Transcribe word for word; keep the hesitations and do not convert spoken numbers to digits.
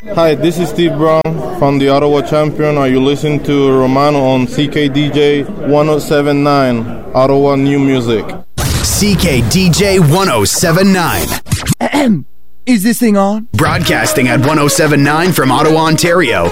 Hi, this is Steve Brown from the Ottawa Champion. Are you listening to Romano on C K D J one oh seven point nine, Ottawa New Music? C K D J one oh seven point nine. Is this thing on? Broadcasting at one oh seven point nine from Ottawa, Ontario.